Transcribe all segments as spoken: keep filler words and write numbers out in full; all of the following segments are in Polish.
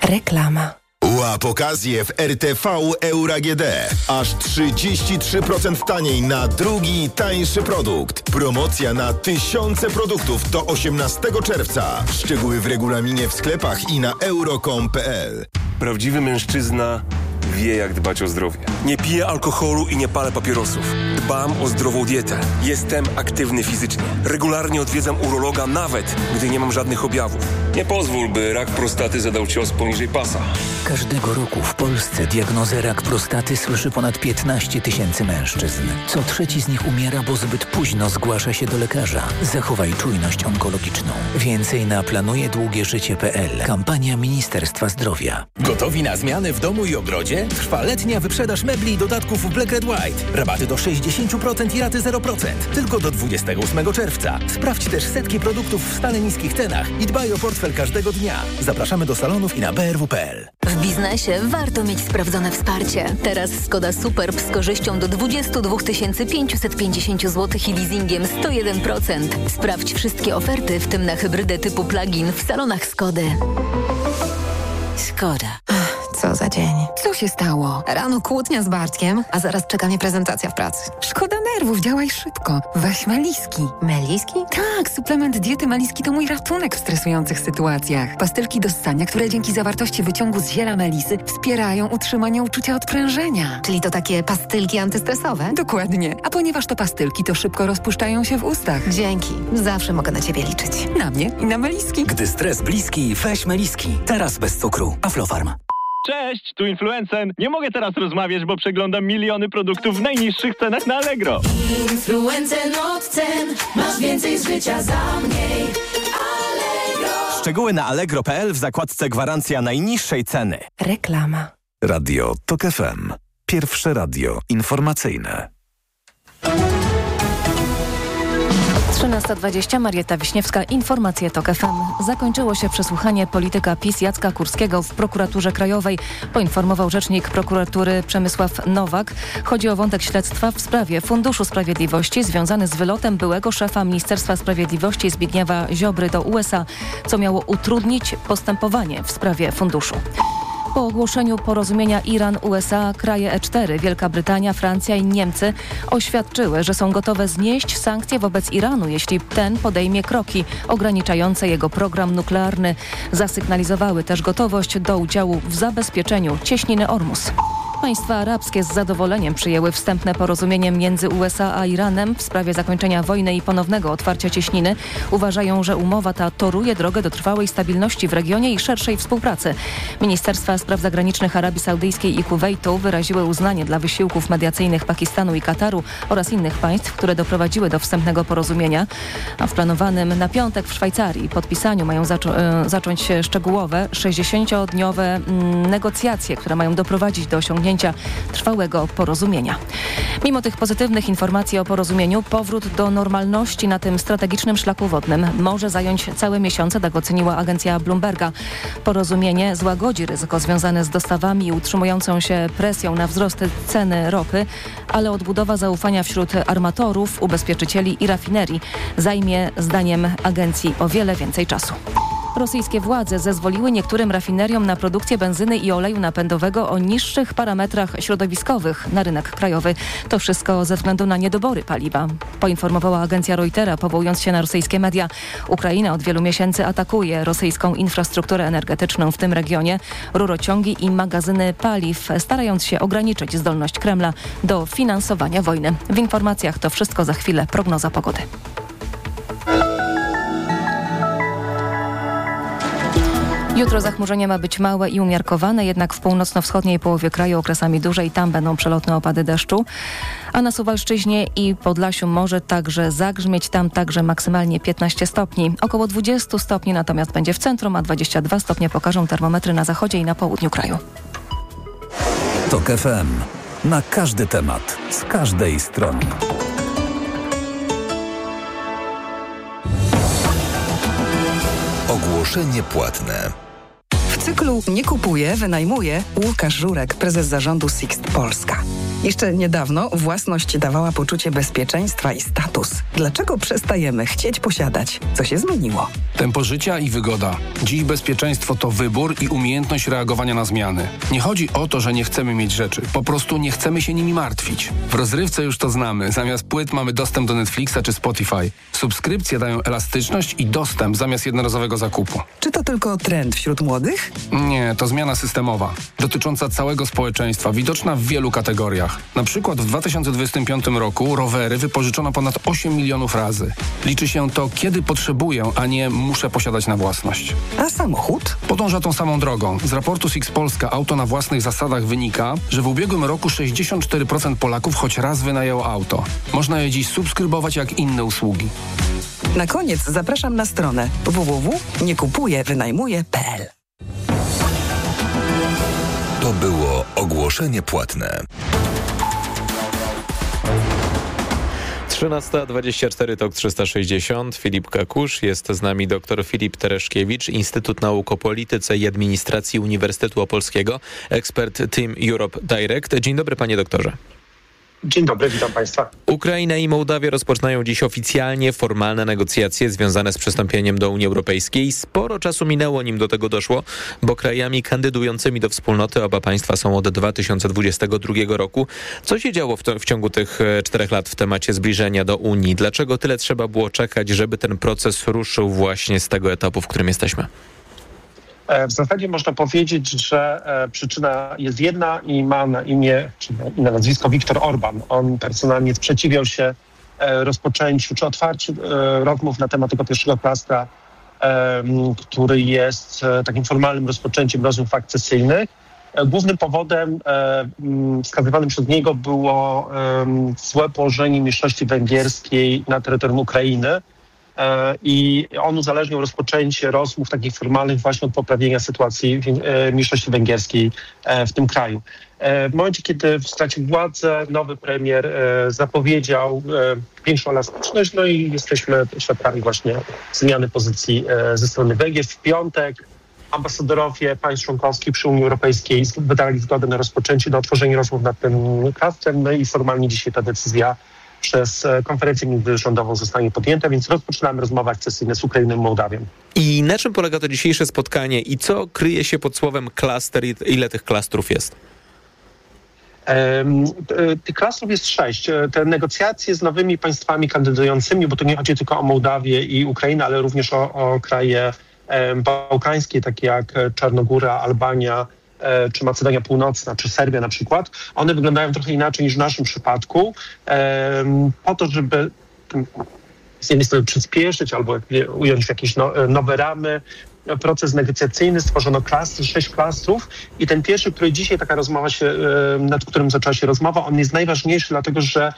Reklama. Łap okazję w R T V Euro A G D. Aż trzydzieści trzy procent taniej na drugi, tańszy produkt. Promocja na tysiące produktów do osiemnastego czerwca. Szczegóły w regulaminie w sklepach i na euro kropka com kropka p l. Prawdziwy mężczyzna wie, jak dbać o zdrowie. Nie piję alkoholu i nie palę papierosów. Dbam o zdrową dietę. Jestem aktywny fizycznie. Regularnie odwiedzam urologa, nawet gdy nie mam żadnych objawów. Nie pozwól, by rak prostaty zadał cios poniżej pasa. Każdego roku w Polsce diagnozę rak prostaty słyszy ponad piętnaście tysięcy mężczyzn. Co trzeci z nich umiera, bo zbyt późno zgłasza się do lekarza. Zachowaj czujność onkologiczną. Więcej na planuje długie życie kropka p l. Kampania Ministerstwa Zdrowia. Gotowi na zmiany w domu i ogrodzie? Trwa letnia wyprzedaż mebli i dodatków w Black Red White. Rabaty do sześćdziesiąt procent i raty zero procent. Tylko do dwudziestego ósmego czerwca. Sprawdź też setki produktów w stale niskich cenach i dbaj o portfel każdego dnia. Zapraszamy do salonów i na b r w kropka p l. W biznesie warto mieć sprawdzone wsparcie. Teraz Skoda Superb z korzyścią do dwadzieścia dwa tysiące pięćset pięćdziesiąt złotych i leasingiem sto jeden procent. Sprawdź wszystkie oferty, w tym na hybrydę typu plug-in w salonach Skody. Skoda. Co za dzień. Co się stało? Rano kłótnia z Bartkiem, a zaraz czeka mnie prezentacja w pracy. Szkoda nerwów, działaj szybko. Weź Meliski. Meliski? Tak, suplement diety Meliski to mój ratunek w stresujących sytuacjach. Pastylki do ssania, które dzięki zawartości wyciągu z ziela melisy wspierają utrzymanie uczucia odprężenia. Czyli to takie pastylki antystresowe? Dokładnie. A ponieważ to pastylki, to szybko rozpuszczają się w ustach. Dzięki. Zawsze mogę na ciebie liczyć. Na mnie i na Meliski. Gdy stres bliski, weź Meliski. Teraz bez cukru. Aflofarm. Cześć, tu Influencen. Nie mogę teraz rozmawiać, bo przeglądam miliony produktów w najniższych cenach na Allegro. Influencen od cen. Masz więcej z życia za mniej. Allegro. Szczegóły na allegro kropka p l w zakładce gwarancja najniższej ceny. Reklama. Radio TOK F M. Pierwsze radio informacyjne. trzynasta dwadzieścia, Marieta Wiśniewska, informacje TOK F M. Zakończyło się przesłuchanie polityka PiS Jacka Kurskiego w prokuraturze krajowej, poinformował rzecznik prokuratury Przemysław Nowak. Chodzi o wątek śledztwa w sprawie Funduszu Sprawiedliwości związany z wylotem byłego szefa Ministerstwa Sprawiedliwości Zbigniewa Ziobry do U S A, co miało utrudnić postępowanie w sprawie funduszu. Po ogłoszeniu porozumienia Iran-U S A kraje E cztery, Wielka Brytania, Francja i Niemcy oświadczyły, że są gotowe znieść sankcje wobec Iranu, jeśli ten podejmie kroki ograniczające jego program nuklearny. Zasygnalizowały też gotowość do udziału w zabezpieczeniu cieśniny Ormus. Państwa arabskie z zadowoleniem przyjęły wstępne porozumienie między U S A a Iranem w sprawie zakończenia wojny i ponownego otwarcia cieśniny. Uważają, że umowa ta toruje drogę do trwałej stabilności w regionie i szerszej współpracy. Ministerstwa Spraw Zagranicznych Arabii Saudyjskiej i Kuwejtu wyraziły uznanie dla wysiłków mediacyjnych Pakistanu i Kataru oraz innych państw, które doprowadziły do wstępnego porozumienia. A w planowanym na piątek w Szwajcarii podpisaniu mają zaczą- zacząć się szczegółowe sześćdziesięciodniowe mm, negocjacje, które mają doprowadzić do osiągnięcia trwałego porozumienia. Mimo tych pozytywnych informacji o porozumieniu, powrót do normalności na tym strategicznym szlaku wodnym może zająć całe miesiące, tak oceniła agencja Bloomberga. Porozumienie złagodzi ryzyko związane z dostawami i utrzymującą się presją na wzrost ceny ropy, ale odbudowa zaufania wśród armatorów, ubezpieczycieli i rafinerii zajmie, zdaniem agencji, o wiele więcej czasu. Rosyjskie władze zezwoliły niektórym rafineriom na produkcję benzyny i oleju napędowego o niższych parametrach środowiskowych na rynek krajowy. To wszystko ze względu na niedobory paliwa, poinformowała agencja Reutera, powołując się na rosyjskie media. Ukraina od wielu miesięcy atakuje rosyjską infrastrukturę energetyczną w tym regionie, rurociągi i magazyny paliw, starając się ograniczyć zdolność Kremla do finansowania wojny. W informacjach to wszystko, za chwilę prognoza pogody. Jutro zachmurzenie ma być małe i umiarkowane, jednak w północno-wschodniej połowie kraju okresami duże i tam będą przelotne opady deszczu. A na Suwalszczyźnie i Podlasiu może także zagrzmieć, tam także maksymalnie piętnaście stopni. Około dwadzieścia stopni natomiast będzie w centrum, a dwadzieścia dwa stopnie pokażą termometry na zachodzie i na południu kraju. TOK F M. Na każdy temat, z każdej strony. Ogłoszenie płatne. W cyklu Nie kupuję, wynajmuję Łukasz Żurek, prezes zarządu Sixt Polska. Jeszcze niedawno własność dawała poczucie bezpieczeństwa i status. Dlaczego przestajemy chcieć posiadać? Co się zmieniło? Tempo życia i wygoda. Dziś bezpieczeństwo to wybór i umiejętność reagowania na zmiany. Nie chodzi o to, że nie chcemy mieć rzeczy. Po prostu nie chcemy się nimi martwić. W rozrywce już to znamy. Zamiast płyt mamy dostęp do Netflixa czy Spotify. Subskrypcje dają elastyczność i dostęp zamiast jednorazowego zakupu. Czy to tylko trend wśród młodych? Nie, to zmiana systemowa. Dotycząca całego społeczeństwa. Widoczna w wielu kategoriach. Na przykład w dwa tysiące dwudziestym piątym roku rowery wypożyczono ponad osiem milionów razy. Liczy się to, kiedy potrzebuję, a nie muszę posiadać na własność. A samochód? Podąża tą samą drogą. Z raportu Six Polska Auto na własnych zasadach wynika, że w ubiegłym roku sześćdziesiąt cztery procent Polaków choć raz wynajęło auto. Można je dziś subskrybować jak inne usługi. Na koniec zapraszam na stronę w w w kropka nie kupuję wynajmuję kropka p l. To było ogłoszenie płatne. trzynasta dwadzieścia cztery, Tok trzysta sześćdziesiąt. Filip Kakusz, jest z nami dr Filip Tereszkiewicz, Instytut Nauk o Polityce i Administracji Uniwersytetu Opolskiego, ekspert Team Europe Direct. Dzień dobry, panie doktorze. Dzień dobry, witam państwa. Ukraina i Mołdawia rozpoczynają dziś oficjalnie formalne negocjacje związane z przystąpieniem do Unii Europejskiej. Sporo czasu minęło, nim do tego doszło, bo krajami kandydującymi do wspólnoty oba państwa są od dwa tysiące dwudziestego drugiego roku. Co się działo w, to, w ciągu tych czterech lat w temacie zbliżenia do Unii? Dlaczego tyle trzeba było czekać, żeby ten proces ruszył właśnie z tego etapu, w którym jesteśmy? W zasadzie można powiedzieć, że przyczyna jest jedna i ma na imię, czy na nazwisko Viktor Orban. On personalnie sprzeciwiał się rozpoczęciu czy otwarciu rozmów na temat tego pierwszego klastra, który jest takim formalnym rozpoczęciem rozmów akcesyjnych. Głównym powodem wskazywanym przez niego było złe położenie mniejszości węgierskiej na terytorium Ukrainy. I on uzależnił rozpoczęcie rozmów takich formalnych właśnie od poprawienia sytuacji mniejszości węgierskiej w tym kraju. W momencie, kiedy stracił władzę, nowy premier zapowiedział większą elastyczność, no i jesteśmy świadkami właśnie zmiany pozycji ze strony Węgier. W piątek ambasadorowie państw członkowskich przy Unii Europejskiej wydali zgodę na rozpoczęcie, na otworzenie rozmów nad tym klastrem, no i formalnie dzisiaj ta decyzja przez konferencję międzyrządową zostanie podjęta, więc rozpoczynamy rozmowy akcesyjne z Ukrainą i Mołdawią. I na czym polega to dzisiejsze spotkanie i co kryje się pod słowem klaster i ile tych klastrów jest? Um, tych klastrów jest sześć. Te negocjacje z nowymi państwami kandydującymi, bo to nie chodzi tylko o Mołdawię i Ukrainę, ale również o, o kraje um, bałkańskie, takie jak Czarnogóra, Albania, czy Macedonia Północna, czy Serbia na przykład, one wyglądają trochę inaczej niż w naszym przypadku, po to, żeby z jednej strony przyspieszyć albo ująć w jakieś nowe ramy proces negocjacyjny, stworzono klastry, sześć klastrów i ten pierwszy, który dzisiaj taka rozmowa się, nad którym zaczęła się rozmowa, on jest najważniejszy, dlatego że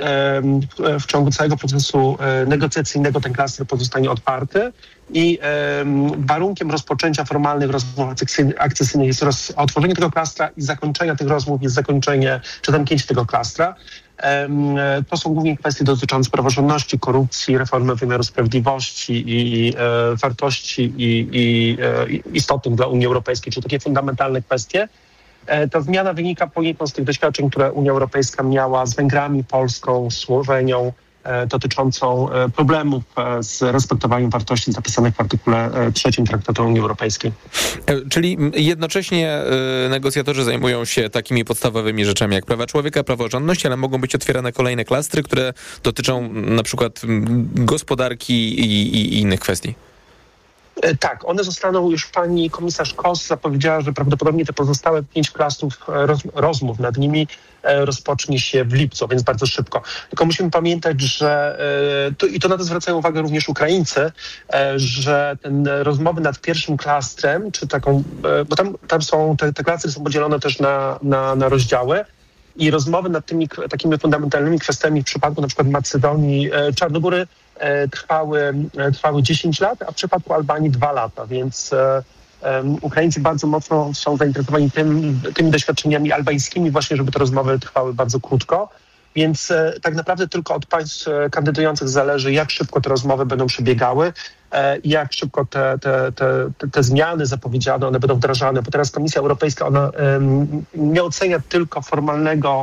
w ciągu całego procesu negocjacyjnego ten klaster pozostanie otwarty i warunkiem rozpoczęcia formalnych rozmów akcesyjnych jest roz, otworzenie tego klastra i zakończenia tych rozmów jest zakończenie czy zamknięcie tego klastra. To są głównie kwestie dotyczące praworządności, korupcji, reformy wymiaru sprawiedliwości i e, wartości i, i e, istotnych dla Unii Europejskiej, czyli takie fundamentalne kwestie. E, ta zmiana wynika poniekąd z tych doświadczeń, które Unia Europejska miała z Węgrami, Polską, Słowenią, e, dotyczącą e, problemów e, z respektowaniem wartości zapisanych w artykule e, trzecim Traktatu Unii Europejskiej. E, czyli jednocześnie e, negocjatorzy zajmują się takimi podstawowymi rzeczami jak prawa człowieka, praworządność, ale mogą być otwierane kolejne klastry, które dotyczą na przykład gospodarki i, i, i innych kwestii. Tak, one zostaną, już pani komisarz Kos zapowiedziała, że prawdopodobnie te pozostałe pięć klastrów roz, rozmów nad nimi rozpocznie się w lipcu, więc bardzo szybko. Tylko musimy pamiętać, że to, i to na to zwracają uwagę również Ukraińcy, że ten rozmowy nad pierwszym klastrem, czy taką, bo tam, tam są, te, te klastry są podzielone też na, na, na rozdziały, i rozmowy nad tymi takimi fundamentalnymi kwestiami w przypadku na przykład Macedonii, Czarnogóry trwały, trwały dziesięć lat, a w przypadku Albanii dwa lata, więc um, Ukraińcy bardzo mocno są zainteresowani tym, tymi doświadczeniami albańskimi właśnie, żeby te rozmowy trwały bardzo krótko. Więc e, tak naprawdę tylko od państw e, kandydujących zależy, jak szybko te rozmowy będą przebiegały i e, jak szybko te, te, te, te, te zmiany zapowiedziane, one będą wdrażane. Bo teraz Komisja Europejska ona e, nie ocenia tylko formalnego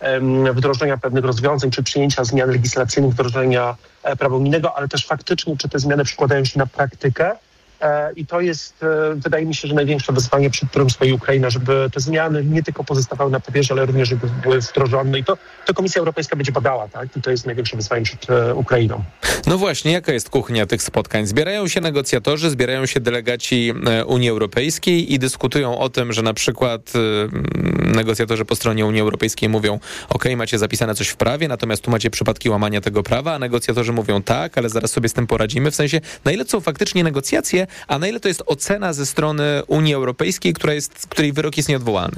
wdrożenia pewnych rozwiązań, czy przyjęcia zmian legislacyjnych, wdrożenia prawa unijnego, ale też faktycznie, czy te zmiany przekładają się na praktykę. I to jest, wydaje mi się, że największe wyzwanie, przed którym stoi Ukraina, żeby te zmiany nie tylko pozostawały na papierze, ale również żeby były wdrożone. I to, to Komisja Europejska będzie badała, tak? I to jest największe wyzwanie przed Ukrainą. No właśnie, jaka jest kuchnia tych spotkań? Zbierają się negocjatorzy, zbierają się delegaci Unii Europejskiej i dyskutują o tym, że na przykład negocjatorzy po stronie Unii Europejskiej mówią, ok, macie zapisane coś w prawie, natomiast tu macie przypadki łamania tego prawa, a negocjatorzy mówią tak, ale zaraz sobie z tym poradzimy. W sensie, na ile są faktycznie negocjacje, a na ile to jest ocena ze strony Unii Europejskiej, która jest, której wyrok jest nieodwołalny?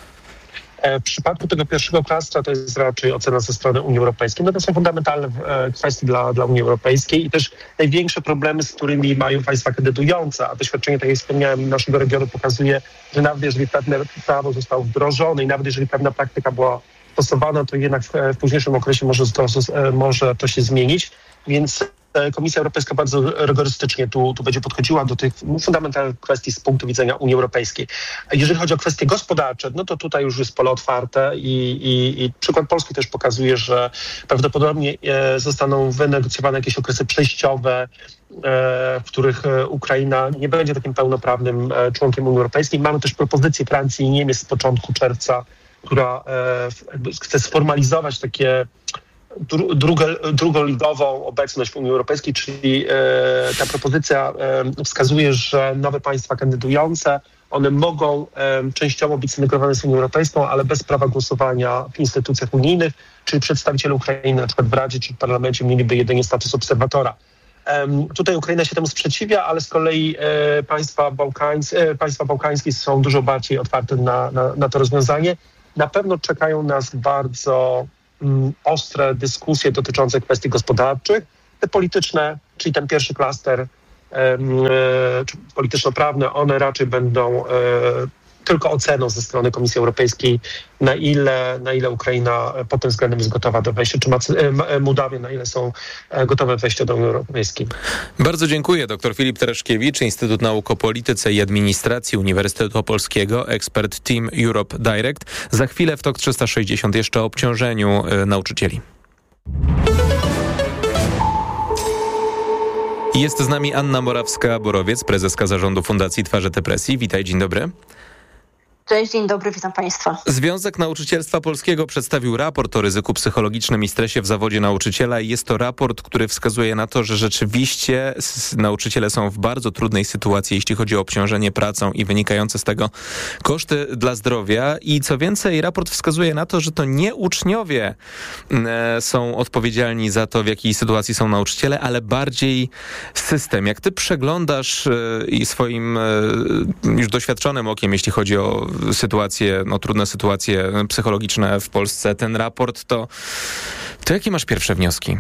W przypadku tego pierwszego klastra to jest raczej ocena ze strony Unii Europejskiej. No to są fundamentalne kwestie dla, dla Unii Europejskiej i też największe problemy, z którymi mają państwa kandydujące, a doświadczenie, tak jak wspomniałem, naszego regionu pokazuje, że nawet jeżeli pewne prawo zostało wdrożone i nawet jeżeli pewna praktyka była stosowana, to jednak w, w późniejszym okresie może to, może to się zmienić, więc Komisja Europejska bardzo rygorystycznie tu, tu będzie podchodziła do tych fundamentalnych kwestii z punktu widzenia Unii Europejskiej. A jeżeli chodzi o kwestie gospodarcze, no to tutaj już jest pole otwarte i, i, i przykład Polski też pokazuje, że prawdopodobnie e, zostaną wynegocjowane jakieś okresy przejściowe, e, w których Ukraina nie będzie takim pełnoprawnym e, członkiem Unii Europejskiej. Mamy też propozycję Francji i Niemiec z początku czerwca, która e, chce sformalizować takie Drugą, drugoligową obecność w Unii Europejskiej, czyli e, ta propozycja e, wskazuje, że nowe państwa kandydujące, one mogą e, częściowo być zintegrowane z Unią Europejską, ale bez prawa głosowania w instytucjach unijnych, czyli przedstawiciele Ukrainy, na przykład w Radzie czy w Parlamencie, mieliby jedynie status obserwatora. E, tutaj Ukraina się temu sprzeciwia, ale z kolei e, państwa, bałkańs, e, państwa bałkańskie są dużo bardziej otwarte na, na, na to rozwiązanie. Na pewno czekają nas bardzo ostre dyskusje dotyczące kwestii gospodarczych. Te polityczne, czyli ten pierwszy klaster e, polityczno-prawne, one raczej będą e, tylko oceną ze strony Komisji Europejskiej, na ile, na ile Ukraina pod tym względem jest gotowa do wejścia, czy Mołdawia, na ile są gotowe wejścia do Unii Europejskiej. Bardzo dziękuję. Dr Filip Tereszkiewicz, Instytut Nauk o Polityce i Administracji Uniwersytetu Opolskiego, ekspert Team Europe Direct. Za chwilę w Tok trzysta sześćdziesiąt jeszcze o obciążeniu y, nauczycieli. Jest z nami Anna Morawska-Borowiec, prezeska zarządu Fundacji Twarze Depresji. Witaj, dzień dobry. Cześć, dzień dobry, witam Państwa. Związek Nauczycielstwa Polskiego przedstawił raport o ryzyku psychologicznym i stresie w zawodzie nauczyciela i jest to raport, który wskazuje na to, że rzeczywiście nauczyciele są w bardzo trudnej sytuacji, jeśli chodzi o obciążenie pracą i wynikające z tego koszty dla zdrowia. I co więcej, raport wskazuje na to, że to nie uczniowie są odpowiedzialni za to, w jakiej sytuacji są nauczyciele, ale bardziej system. Jak ty przeglądasz i swoim już doświadczonym okiem, jeśli chodzi o sytuacje, no trudne sytuacje psychologiczne w Polsce, ten raport, to, to jakie masz pierwsze wnioski?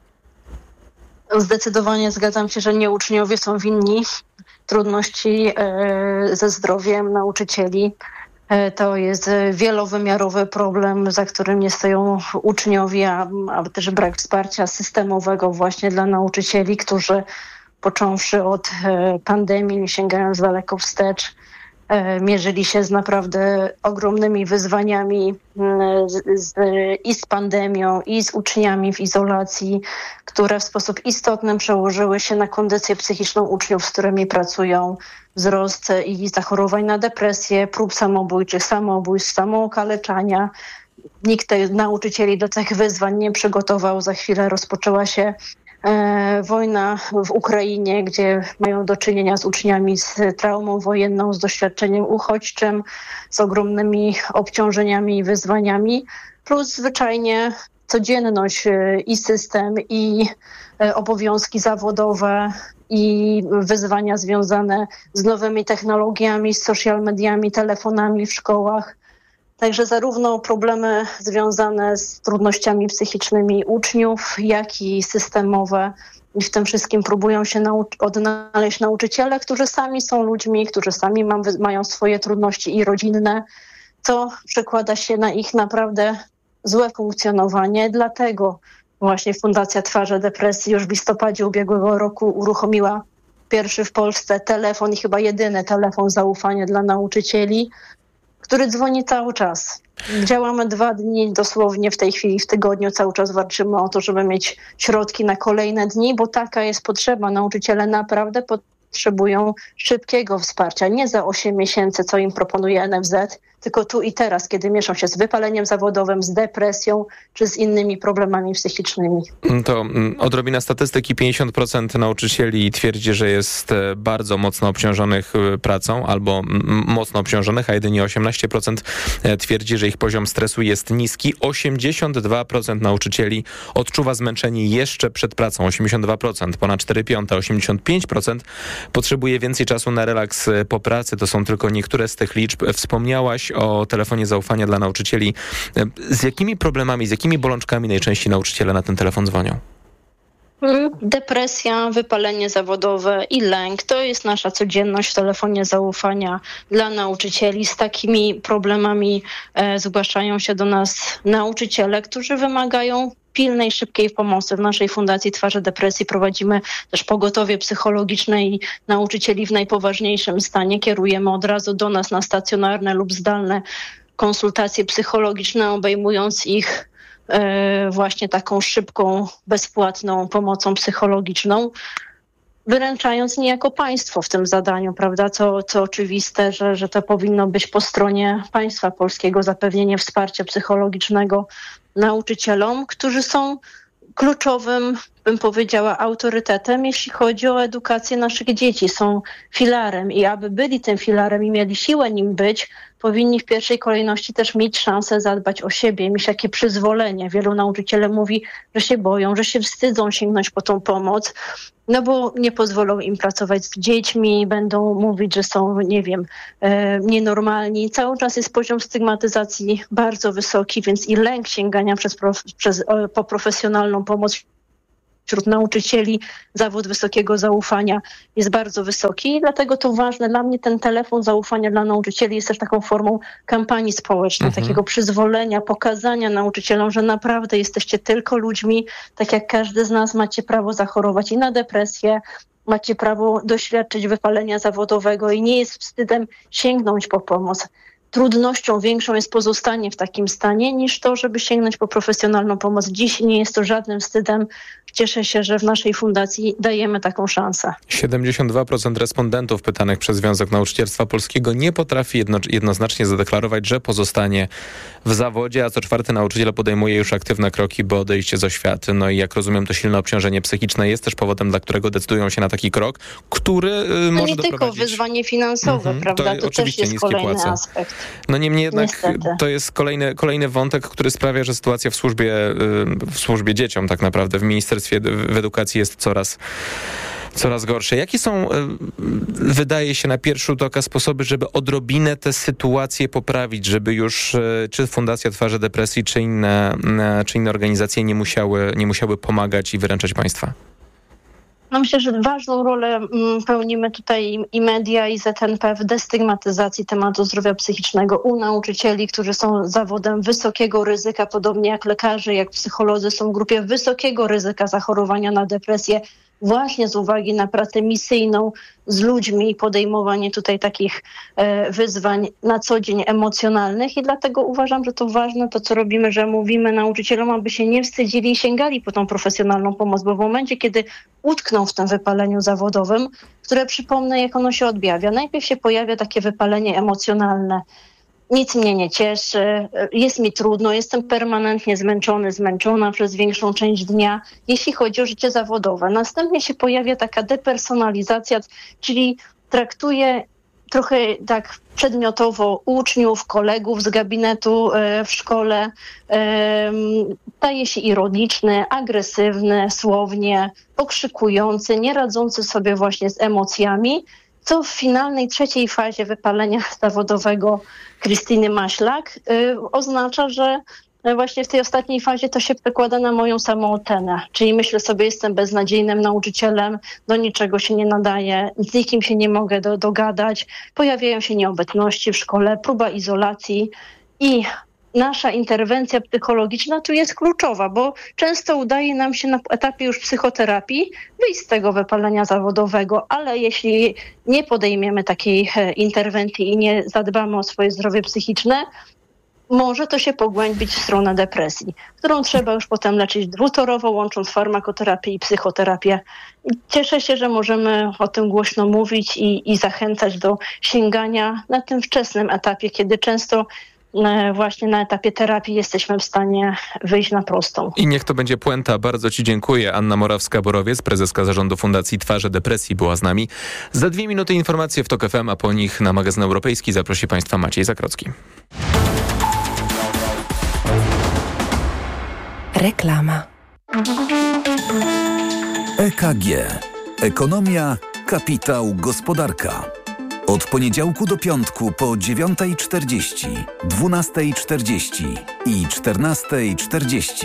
Zdecydowanie zgadzam się, że nie uczniowie są winni trudności e, ze zdrowiem nauczycieli. E, to jest wielowymiarowy problem, za którym nie stoją uczniowie, a, a też brak wsparcia systemowego właśnie dla nauczycieli, którzy począwszy od e, pandemii, sięgając daleko wstecz, mierzyli się z naprawdę ogromnymi wyzwaniami z, z, i z pandemią, i z uczniami w izolacji, które w sposób istotny przełożyły się na kondycję psychiczną uczniów, z którymi pracują. Wzrost i zachorowań na depresję, prób samobójczych, samobójstw, samookaleczania. Nikt nauczycieli do tych wyzwań nie przygotował. Za chwilę rozpoczęła się E, wojna w Ukrainie, gdzie mają do czynienia z uczniami z traumą wojenną, z doświadczeniem uchodźczym, z ogromnymi obciążeniami i wyzwaniami, plus zwyczajnie codzienność e, i system, i e, obowiązki zawodowe, i wyzwania związane z nowymi technologiami, z social mediami, telefonami w szkołach. Także zarówno problemy związane z trudnościami psychicznymi uczniów, jak i systemowe. I w tym wszystkim próbują się nau- odnaleźć nauczyciele, którzy sami są ludźmi, którzy sami ma- mają swoje trudności i rodzinne, co przekłada się na ich naprawdę złe funkcjonowanie. Dlatego właśnie Fundacja Twarze Depresji już w listopadzie ubiegłego roku uruchomiła pierwszy w Polsce telefon i chyba jedyny telefon zaufania dla nauczycieli, który dzwoni cały czas. Działamy dwa dni dosłownie w tej chwili, w tygodniu. Cały czas walczymy o to, żeby mieć środki na kolejne dni, bo taka jest potrzeba. Nauczyciele naprawdę potrzebują szybkiego wsparcia. Nie za osiem miesięcy, co im proponuje N F Z, tylko tu i teraz, kiedy mieszą się z wypaleniem zawodowym, z depresją czy z innymi problemami psychicznymi. To odrobina statystyki. pięćdziesiąt procent nauczycieli twierdzi, że jest bardzo mocno obciążonych pracą albo m- mocno obciążonych, a jedynie osiemnaście procent twierdzi, że ich poziom stresu jest niski. osiemdziesiąt dwa procent nauczycieli odczuwa zmęczenie jeszcze przed pracą. osiemdziesiąt dwa procent, ponad cztery piąte. osiemdziesiąt pięć procent potrzebuje więcej czasu na relaks po pracy. To są tylko niektóre z tych liczb. Wspomniałaś o telefonie zaufania dla nauczycieli. Z jakimi problemami, z jakimi bolączkami najczęściej nauczyciele na ten telefon dzwonią? Depresja, wypalenie zawodowe i lęk to jest nasza codzienność w telefonie zaufania dla nauczycieli. Z takimi problemami e, zgłaszają się do nas nauczyciele, którzy wymagają pilnej, szybkiej pomocy. W naszej Fundacji Twarze Depresji prowadzimy też pogotowie psychologiczne i nauczycieli w najpoważniejszym stanie kierujemy od razu do nas na stacjonarne lub zdalne konsultacje psychologiczne, obejmując ich e, właśnie taką szybką, bezpłatną pomocą psychologiczną, wyręczając niejako państwo w tym zadaniu, prawda? Co, co oczywiste, że, że to powinno być po stronie państwa polskiego zapewnienie wsparcia psychologicznego nauczycielom, którzy są kluczowym, bym powiedziała, autorytetem, jeśli chodzi o edukację naszych dzieci. Są filarem i aby byli tym filarem i mieli siłę nim być, powinni w pierwszej kolejności też mieć szansę zadbać o siebie, mieć takie przyzwolenie. Wielu nauczycieli mówi, że się boją, że się wstydzą sięgnąć po tą pomoc, no bo nie pozwolą im pracować z dziećmi, będą mówić, że są, nie wiem, e, nienormalni. Cały czas jest poziom stygmatyzacji bardzo wysoki, więc i lęk sięgania przez, prof, przez, e, po profesjonalną pomoc wśród nauczycieli, zawód wysokiego zaufania jest bardzo wysoki i dlatego to ważne. Dla mnie ten telefon zaufania dla nauczycieli jest też taką formą kampanii społecznej, mhm. takiego przyzwolenia, pokazania nauczycielom, że naprawdę jesteście tylko ludźmi, tak jak każdy z nas macie prawo zachorować i na depresję, macie prawo doświadczyć wypalenia zawodowego i nie jest wstydem sięgnąć po pomoc. Trudnością większą jest pozostanie w takim stanie niż to, żeby sięgnąć po profesjonalną pomoc. Dziś nie jest to żadnym wstydem. Cieszę się, że w naszej fundacji dajemy taką szansę. siedemdziesiąt dwa procent respondentów pytanych przez Związek Nauczycielstwa Polskiego nie potrafi jedno, jednoznacznie zadeklarować, że pozostanie w zawodzie, a co czwarty nauczyciel podejmuje już aktywne kroki, by odejść z oświaty. No i jak rozumiem, to silne obciążenie psychiczne jest też powodem, dla którego decydują się na taki krok, który y, no może nie doprowadzić... tylko wyzwanie finansowe, mm-hmm, prawda? To, to też jest kolejny płace. aspekt. No niemniej jednak Niestety. To jest kolejny, kolejny wątek, który sprawia, że sytuacja w służbie, w służbie dzieciom tak naprawdę, w Ministerstwie w Edukacji jest coraz coraz gorsze. Jakie są, wydaje się na pierwszy rzut oka, sposoby, żeby odrobinę tę sytuację poprawić, żeby już czy Fundacja Twarze Depresji, czy inne, czy inne organizacje nie musiały, nie musiały pomagać i wyręczać państwa? No myślę, że ważną rolę pełnimy tutaj i media, i Z N P w destygmatyzacji tematu zdrowia psychicznego u nauczycieli, którzy są zawodem wysokiego ryzyka, podobnie jak lekarze, jak psycholodzy są w grupie wysokiego ryzyka zachorowania na depresję, właśnie z uwagi na pracę misyjną z ludźmi i podejmowanie tutaj takich e, wyzwań na co dzień emocjonalnych i dlatego uważam, że to ważne to, co robimy, że mówimy nauczycielom, aby się nie wstydzili i sięgali po tą profesjonalną pomoc, bo w momencie, kiedy utkną w tym wypaleniu zawodowym, które przypomnę, jak ono się odbawia. Najpierw się pojawia takie wypalenie emocjonalne. Nic mnie nie cieszy, jest mi trudno, jestem permanentnie zmęczony, zmęczona przez większą część dnia, jeśli chodzi o życie zawodowe. Następnie się pojawia taka depersonalizacja, czyli traktuję trochę tak przedmiotowo uczniów, kolegów z gabinetu e, w szkole. E, staje się ironiczny, agresywny, słownie, pokrzykujący, nie radzący sobie właśnie z emocjami, co w finalnej trzeciej fazie wypalenia zawodowego Krystyny Maślak y, oznacza, że właśnie w tej ostatniej fazie to się przekłada na moją samoocenę. Czyli myślę sobie, jestem beznadziejnym nauczycielem, do niczego się nie nadaję, z nikim się nie mogę do, dogadać, pojawiają się nieobecności w szkole, próba izolacji i nasza interwencja psychologiczna tu jest kluczowa, bo często udaje nam się na etapie już psychoterapii wyjść z tego wypalenia zawodowego, ale jeśli nie podejmiemy takiej interwencji i nie zadbamy o swoje zdrowie psychiczne, może to się pogłębić w stronę depresji, którą trzeba już potem leczyć dwutorowo, łącząc farmakoterapię i psychoterapię. I cieszę się, że możemy o tym głośno mówić i, i zachęcać do sięgania na tym wczesnym etapie, kiedy często właśnie na etapie terapii jesteśmy w stanie wyjść na prostą. I niech to będzie puenta. Bardzo Ci dziękuję. Anna Morawska-Borowiec, prezeska zarządu Fundacji Twarze Depresji, była z nami. Za dwie minuty informacje w TOK F M, a po nich na magazyn europejski zaprosi Państwa Maciej Zakrocki. Reklama. E K G. Ekonomia, kapitał, gospodarka. Od poniedziałku do piątku po dziewiąta czterdzieści, dwunasta czterdzieści i czternasta czterdzieści.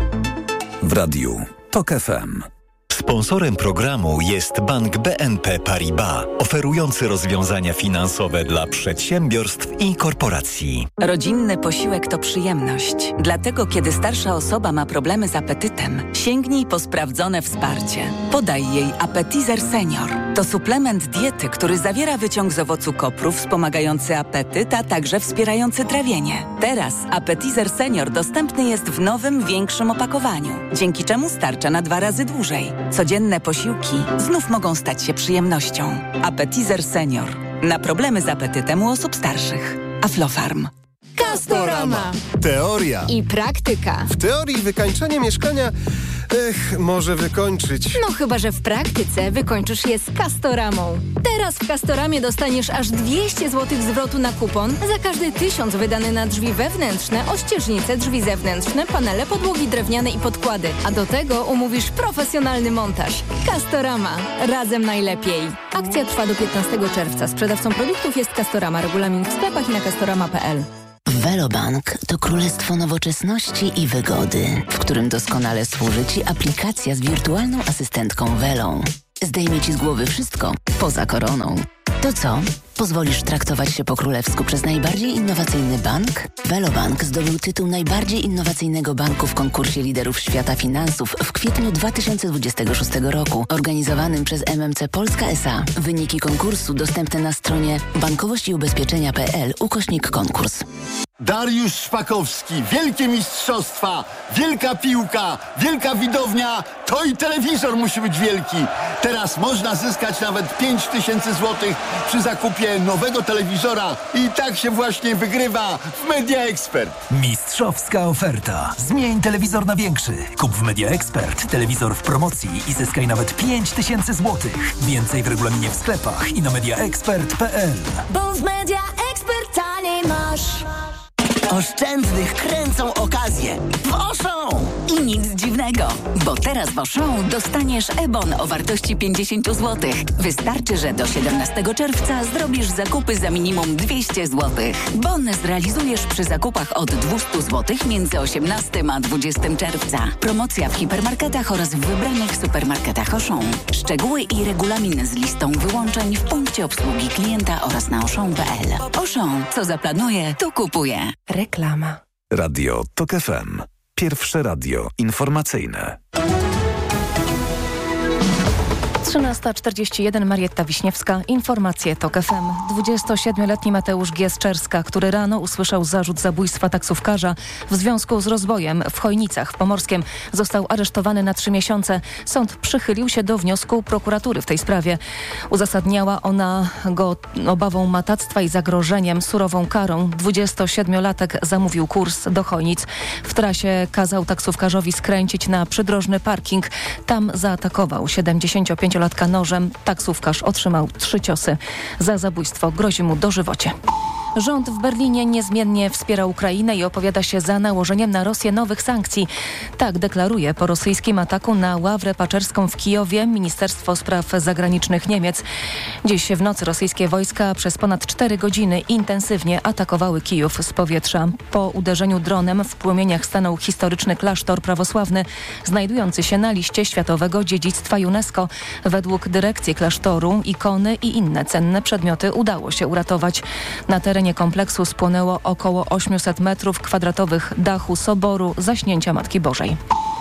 W radiu TOK F M. Sponsorem programu jest Bank B N P Paribas, oferujący rozwiązania finansowe dla przedsiębiorstw i korporacji. Rodzinny posiłek to przyjemność. Dlatego, kiedy starsza osoba ma problemy z apetytem, sięgnij po sprawdzone wsparcie. Podaj jej Appetizer Senior. To suplement diety, który zawiera wyciąg z owocu kopru wspomagający apetyt, a także wspierający trawienie. Teraz Appetizer Senior dostępny jest w nowym, większym opakowaniu, dzięki czemu starcza na dwa razy dłużej. Codzienne posiłki znów mogą stać się przyjemnością. Appetizer Senior. Na problemy z apetytem u osób starszych. Aflofarm. Castorama. Teoria i praktyka. W teorii wykańczenie mieszkania, ech, może wykończyć. No chyba, że w praktyce wykończysz je z Castoramą. Teraz w Castoramie dostaniesz aż dwieście złotych zwrotu na kupon za każdy tysiąc wydany na drzwi wewnętrzne, ościeżnice, drzwi zewnętrzne, panele, podłogi drewniane i podkłady. A do tego umówisz profesjonalny montaż. Castorama. Razem najlepiej. Akcja trwa do piętnastego czerwca. Sprzedawcą produktów jest Castorama. Regulamin w sklepach i na castorama kropka p l. Velobank to królestwo nowoczesności i wygody, w którym doskonale służy Ci aplikacja z wirtualną asystentką Velą. Zdejmie Ci z głowy wszystko, poza koroną. To co? Pozwolisz traktować się po królewsku przez najbardziej innowacyjny bank? Velobank zdobył tytuł najbardziej innowacyjnego banku w konkursie liderów świata finansów w kwietniu dwa tysiące dwudziestego szóstego roku, organizowanym przez M M C Polska S A. Wyniki konkursu dostępne na stronie bankowość i ubezpieczenia kropka p l ukośnik konkurs. Dariusz Szpakowski, wielkie mistrzostwa, wielka piłka, wielka widownia, to i telewizor musi być wielki. Teraz można zyskać nawet pięć tysięcy złotych przy zakupie nowego telewizora i tak się właśnie wygrywa w Media Expert. Mistrzowska oferta. Zmień telewizor na większy. Kup w Media Expert telewizor w promocji i zyskaj nawet pięć tysięcy złotych. Więcej w regulaminie w sklepach i na media expert kropka p l. Bo w Media Expert taniej masz. Oszczędnych kręcą okazje w Auchan. I nic dziwnego, bo teraz w Auchan dostaniesz e-bon o wartości pięćdziesiąt złotych. Wystarczy, że do siedemnastego czerwca zrobisz zakupy za minimum dwieście złotych. Bon zrealizujesz przy zakupach od dwieście złotych między osiemnastego a dwudziestego czerwca. Promocja w hipermarketach oraz w wybranych supermarketach Auchan. Szczegóły i regulamin z listą wyłączeń w punkcie obsługi klienta oraz na auchan kropka p l. Auchan, co zaplanuje, to kupuje. Reklama. Radio TOK F M. Pierwsze radio informacyjne. trzynasta czterdzieści jeden, Marietta Wiśniewska. Informacje TOK F M. dwudziestosiedmioletni Mateusz G. z Czerska, który rano usłyszał zarzut zabójstwa taksówkarza w związku z rozbojem w Chojnicach w Pomorskiem, został aresztowany na trzy miesiące. Sąd przychylił się do wniosku prokuratury w tej sprawie. Uzasadniała ona go obawą matactwa i zagrożeniem surową karą. dwudziestosiedmiolatek zamówił kurs do Chojnic. W trasie kazał taksówkarzowi skręcić na przydrożny parking. Tam zaatakował siedemdziesięciopięciolatka nożem. Taksówkarz otrzymał trzy ciosy. Za zabójstwo grozi mu dożywocie. Rząd w Berlinie niezmiennie wspiera Ukrainę i opowiada się za nałożeniem na Rosję nowych sankcji. Tak deklaruje po rosyjskim ataku na ławrę paczerską w Kijowie Ministerstwo Spraw Zagranicznych Niemiec. Dziś w nocy rosyjskie wojska przez ponad cztery godziny intensywnie atakowały Kijów z powietrza. Po uderzeniu dronem w płomieniach stanął historyczny klasztor prawosławny, znajdujący się na liście Światowego Dziedzictwa UNESCO. Według dyrekcji klasztoru ikony i inne cenne przedmioty udało się uratować. Na terenie kompleksu spłonęło około osiemset metrów kwadratowych dachu soboru Zaśnięcia Matki Bożej.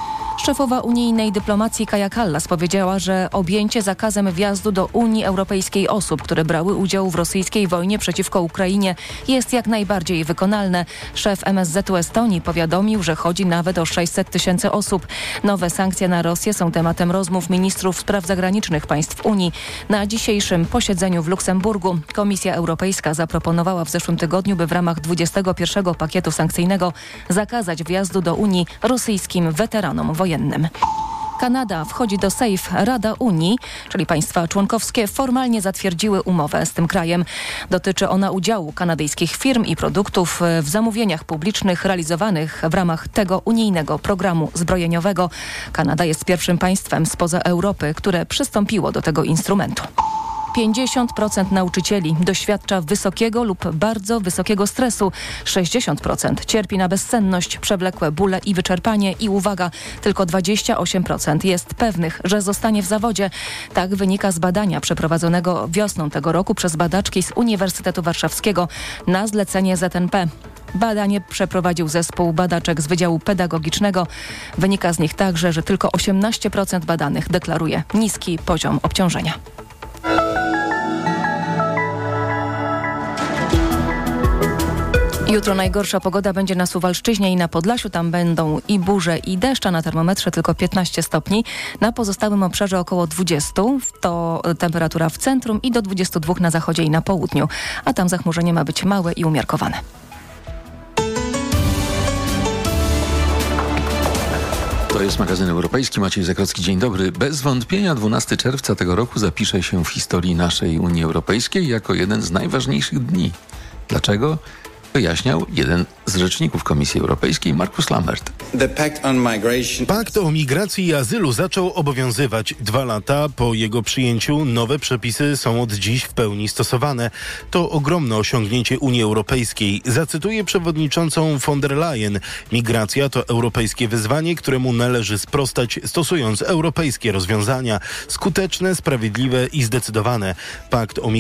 Szefowa unijnej dyplomacji Kaja Kallas powiedziała, że objęcie zakazem wjazdu do Unii Europejskiej osób, które brały udział w rosyjskiej wojnie przeciwko Ukrainie, jest jak najbardziej wykonalne. Szef M S Z u Estonii powiadomił, że chodzi nawet o sześćset tysięcy osób. Nowe sankcje na Rosję są tematem rozmów ministrów spraw zagranicznych państw Unii. Na dzisiejszym posiedzeniu w Luksemburgu Komisja Europejska zaproponowała w zeszłym tygodniu, by w ramach dwudziestego pierwszego pakietu sankcyjnego zakazać wjazdu do Unii rosyjskim weteranom wojennym. Kanada wchodzi do SAFE. Rada Unii, czyli państwa członkowskie, formalnie zatwierdziły umowę z tym krajem. Dotyczy ona udziału kanadyjskich firm i produktów w zamówieniach publicznych realizowanych w ramach tego unijnego programu zbrojeniowego. Kanada jest pierwszym państwem spoza Europy, które przystąpiło do tego instrumentu. pięćdziesiąt procent nauczycieli doświadcza wysokiego lub bardzo wysokiego stresu. sześćdziesiąt procent cierpi na bezsenność, przewlekłe bóle i wyczerpanie i uwaga, tylko dwadzieścia osiem procent jest pewnych, że zostanie w zawodzie. Tak wynika z badania przeprowadzonego wiosną tego roku przez badaczki z Uniwersytetu Warszawskiego na zlecenie Z N P. Badanie przeprowadził zespół badaczek z Wydziału Pedagogicznego. Wynika z nich także, że tylko osiemnaście procent badanych deklaruje niski poziom obciążenia. Jutro najgorsza pogoda będzie na Suwalszczyźnie i na Podlasiu. Tam będą i burze, i deszcz, a na termometrze tylko piętnaście stopni. Na pozostałym obszarze około dwadzieścia. To temperatura w centrum i do dwudziestu dwóch na zachodzie i na południu. A tam zachmurzenie ma być małe i umiarkowane. To jest magazyn europejski. Maciej Zakrocki, dzień dobry. Bez wątpienia dwunastego czerwca tego roku zapisze się w historii naszej Unii Europejskiej jako jeden z najważniejszych dni. Dlaczego? Wyjaśniał jeden z rzeczników Komisji Europejskiej, Markus Lambert. Pakt o migracji i azylu zaczął obowiązywać dwa lata po jego przyjęciu. Nowe przepisy są od dziś w pełni stosowane. To ogromne osiągnięcie Unii Europejskiej. Zacytuję przewodniczącą von der Leyen. Migracja to europejskie wyzwanie, któremu należy sprostać, stosując europejskie rozwiązania. Skuteczne, sprawiedliwe i zdecydowane. Pakt o migracji